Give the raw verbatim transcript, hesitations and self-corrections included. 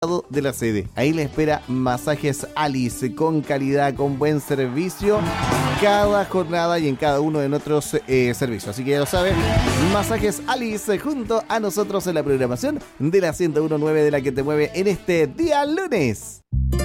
de la sede. Ahí le espera Masajes Alice, con calidad, con buen servicio, cada jornada y en cada uno de nuestros eh, servicios. Así que ya lo saben, Masajes Alice junto a nosotros en la programación de la ciento uno punto nueve de la que te mueve en este día lunes.